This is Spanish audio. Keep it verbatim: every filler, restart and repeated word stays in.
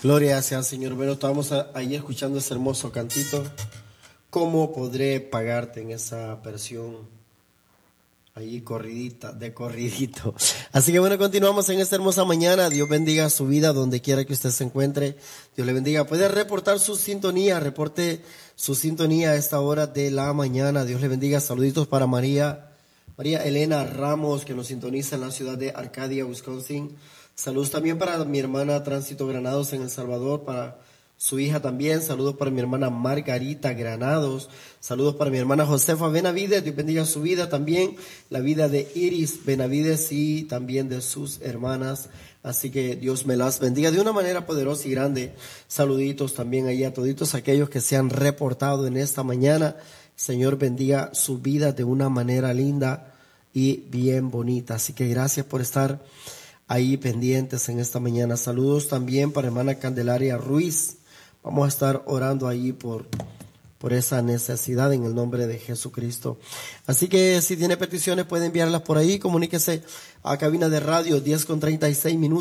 Gloria sea al Señor. Bueno, estábamos ahí escuchando ese hermoso cantito. ¿Cómo podré pagarte en esa versión? Ahí corridita, de corridito. Así que bueno, continuamos en esta hermosa mañana. Dios bendiga su vida donde quiera que usted se encuentre. Dios le bendiga. Puede reportar su sintonía, reporte su sintonía a esta hora de la mañana. Dios le bendiga. Saluditos para María, María Elena Ramos, que nos sintoniza en la ciudad de Arcadia, Wisconsin. Saludos también para mi hermana Tránsito Granados en El Salvador, para su hija también. Saludos para mi hermana Margarita Granados. Saludos para mi hermana Josefa Benavides. Dios bendiga su vida también. La vida de Iris Benavides y también de sus hermanas. Así que Dios me las bendiga de una manera poderosa y grande. Saluditos también ahí a toditos aquellos que se han reportado en esta mañana. Señor bendiga su vida de una manera linda y bien bonita. Así que gracias por estar ahí pendientes en esta mañana. Saludos también para hermana Candelaria Ruiz. Vamos a estar orando ahí por, por esa necesidad en el nombre de Jesucristo. Así que si tiene peticiones puede enviarlas por ahí. Comuníquese a cabina de radio diez con treinta y seis minutos.